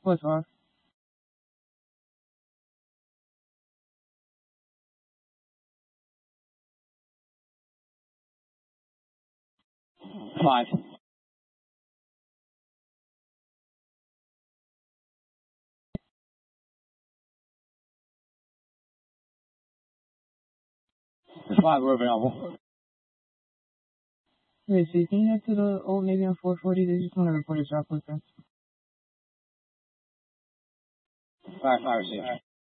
What's 5? Five. There's 5 were available. Wait, so can you head to the Old Navy on 440? They just want to report a drop with them. Fire received.